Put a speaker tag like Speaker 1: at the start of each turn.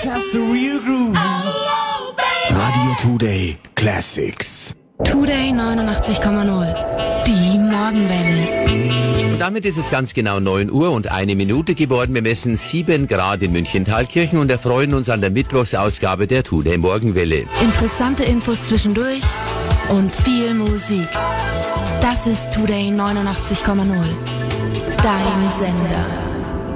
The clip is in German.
Speaker 1: Just the real grooves. Radio Today Classics.
Speaker 2: Today 89,0. Die Morgenwelle.
Speaker 3: Und damit ist es ganz genau 9 Uhr und 1 Minute geworden. Wir messen 7 Grad in München-Thalkirchen und erfreuen uns an der Mittwochsausgabe der Today Morgenwelle.
Speaker 2: Interessante Infos zwischendurch und viel Musik. Das ist Today 89,0. Dein Sender.